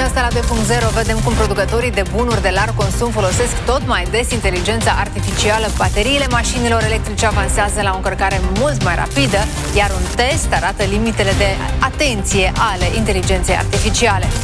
aceasta la 2.0 vedem cum producătorii de bunuri de larg consum folosesc tot mai des inteligența artificială. Bateriile mașinilor electrice avansează la o încărcare mult mai rapidă, iar un test arată limitele de atenție ale inteligenței artificiale.